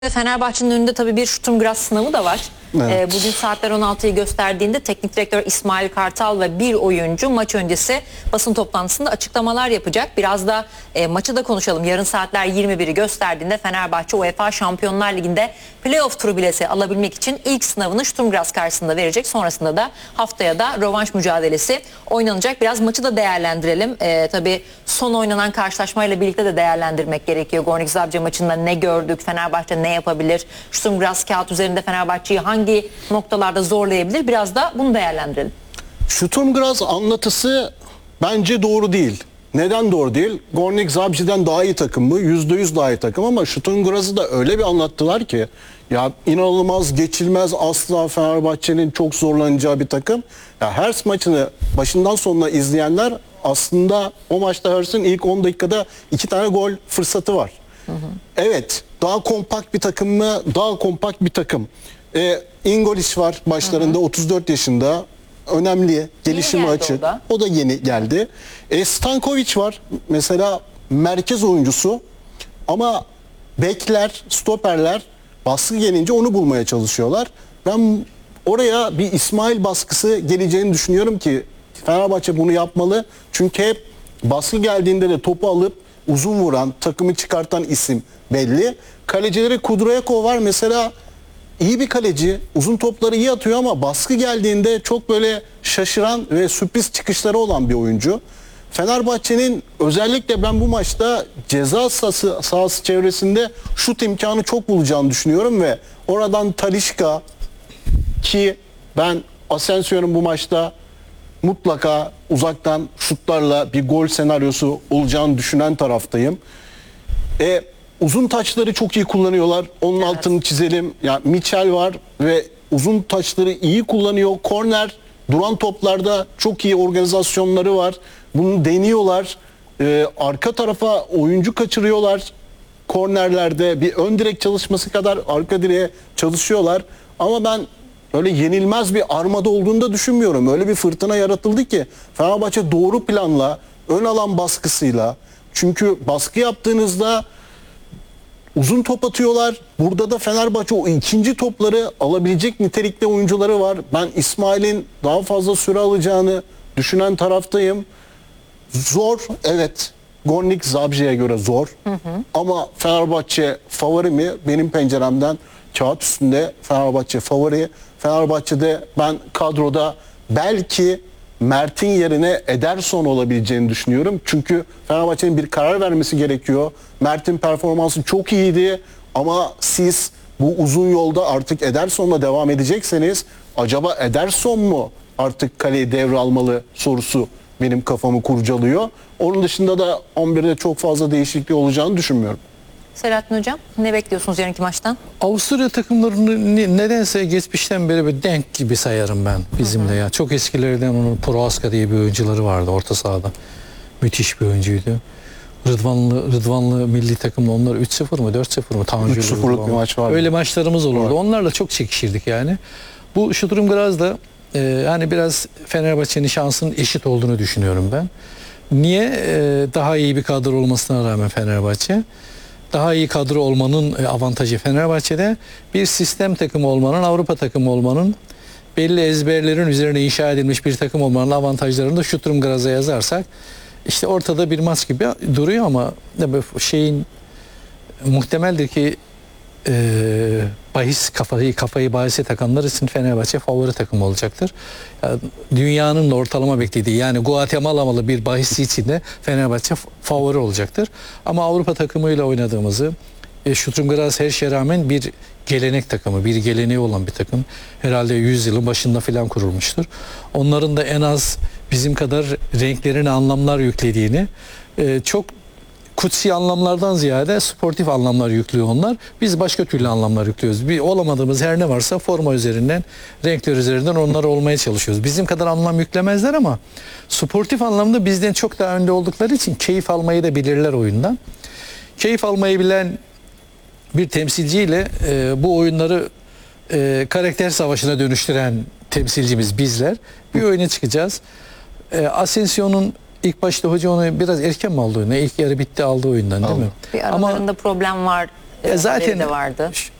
Fenerbahçe'nin önünde tabii bir Sturm sınavı da var. Evet. Bugün saatler 16'yı gösterdiğinde teknik direktör İsmail Kartal ve bir oyuncu maç öncesi basın toplantısında açıklamalar yapacak. Biraz da maçı da konuşalım. Yarın saatler 21'i gösterdiğinde Fenerbahçe UEFA Şampiyonlar Ligi'nde playoff turu bileti alabilmek için ilk sınavını Sturm karşısında verecek. Sonrasında da haftaya da rövanş mücadelesi oynanacak. Biraz maçı da değerlendirelim. Tabii son oynanan karşılaşmayla birlikte de değerlendirmek gerekiyor. Gornik Zabrze maçında ne gördük? Fenerbahçe ne yapabilir? Sturm kağıt üzerinde Fenerbahçe'yi hangi noktalarda zorlayabilir? Biraz da bunu değerlendirelim. Sturm Graz anlatısı bence doğru değil. Neden doğru değil? Gornik Zabrze'den daha iyi takım mı? %100 daha iyi takım ama Sturm Graz'ı da öyle bir anlattılar ki ya inanılmaz, geçilmez, asla Fenerbahçe'nin çok zorlanacağı bir takım. Ya Hertz maçını başından sonuna izleyenler aslında o maçta Hertz'in ilk 10 dakikada 2 tane gol fırsatı var. Evet, daha kompakt bir takım mı? Daha kompakt bir takım. Ingolic var başlarında, 34 yaşında. Önemli, gelişimi açık. O da yeni geldi. Stankovic var. Mesela merkez oyuncusu. Ama bekler, stoperler baskı gelince onu bulmaya çalışıyorlar. Ben oraya bir İsmail baskısı geleceğini düşünüyorum ki Fenerbahçe bunu yapmalı. Çünkü hep baskı geldiğinde de topu alıp uzun vuran, takımı çıkartan isim belli. Kalecileri Kudryakov var mesela, iyi bir kaleci, uzun topları iyi atıyor ama baskı geldiğinde çok böyle şaşıran ve sürpriz çıkışları olan bir oyuncu. Fenerbahçe'nin özellikle ben bu maçta ceza sahası çevresinde şut imkanı çok bulacağını düşünüyorum ve oradan Talisca, ki ben Asensio'nun bu maçta mutlaka uzaktan şutlarla bir gol senaryosu olacağını düşünen taraftayım. Uzun taçları çok iyi kullanıyorlar. Onun altını çizelim. Yani Mitchell var ve uzun taçları iyi kullanıyor. Korner, duran toplarda çok iyi organizasyonları var. Bunu deniyorlar. Arka tarafa oyuncu kaçırıyorlar. Kornerlerde bir ön direk çalışması kadar arka direğe çalışıyorlar. Ama ben öyle yenilmez bir armada olduğunu da düşünmüyorum. Öyle bir fırtına yaratıldı ki Fenerbahçe doğru planla, ön alan baskısıyla, çünkü baskı yaptığınızda uzun top atıyorlar. Burada da Fenerbahçe o ikinci topları alabilecek nitelikte oyuncuları var. Ben İsmail'in daha fazla süre alacağını düşünen taraftayım. Zor, evet. Gornik Zabrze'ye göre zor. Ama Fenerbahçe favori mi? Benim penceremden kağıt üstünde Fenerbahçe favori. Fenerbahçe'de ben kadroda belki Mert'in yerine Ederson olabileceğini düşünüyorum. Çünkü Fenerbahçe'nin bir karar vermesi gerekiyor. Mert'in performansı çok iyiydi ama siz bu uzun yolda artık Ederson'la devam edecekseniz acaba Ederson mu artık kaleyi devralmalı sorusu benim kafamı kurcalıyor. Onun dışında da 11'de çok fazla değişiklik olacağını düşünmüyorum. Selahattin Hocam, ne bekliyorsunuz yarınki maçtan? Avusturya takımlarını nedense geçmişten beri bir denk gibi sayarım ben bizimle ya. Çok eskilerden onun Prohaska diye bir oyuncuları vardı orta sahada. Müthiş bir oyuncuydu. Rıdvanlı milli takımla onlar 3-0 mı 4-0 mı? 3-0'lık bir maç vardı. Öyle maçlarımız olurdu. Onlarla çok çekişirdik yani. Bu Sturm Graz'da hani biraz Fenerbahçe'nin şansının eşit olduğunu düşünüyorum ben. Niye? Daha iyi bir kadro olmasına rağmen Fenerbahçe, daha iyi kadro olmanın avantajı Fenerbahçe'de, bir sistem takımı olmanın, Avrupa takımı olmanın, belli ezberlerin üzerine inşa edilmiş bir takım olmanın avantajlarını da Sturm Graz'a yazarsak işte ortada bir maç gibi duruyor ama şeyin muhtemeldir ki bahis kafayı bahise takanlar için Fenerbahçe favori takım olacaktır. Yani dünyanın da ortalama beklediği, yani Guatemala'lı bir bahis için de Fenerbahçe favori olacaktır. Ama Avrupa takımıyla oynadığımızı, Sturm Graz her şeye rağmen bir gelenek takımı, bir geleneği olan bir takım. Herhalde 100 yılın başında falan kurulmuştur. Onların da en az bizim kadar renklerine anlamlar yüklediğini, çok kutsi anlamlardan ziyade sportif anlamlar yüklüyor onlar. Biz başka türlü anlamlar yüklüyoruz. Bir olamadığımız her ne varsa forma üzerinden, renkler üzerinden onları olmaya çalışıyoruz. Bizim kadar anlam yüklemezler ama sportif anlamda bizden çok daha önde oldukları için keyif almayı da bilirler oyundan. Keyif almayı bilen bir temsilciyle bu oyunları karakter savaşına dönüştüren temsilcimiz bizler. Bir oyuna çıkacağız. Asensio'nun İlk başta hoca onu biraz erken mi aldı oyuna? İlk yarı bitti aldı oyundan değil mi? Bir aralarında problem var. zaten de vardı.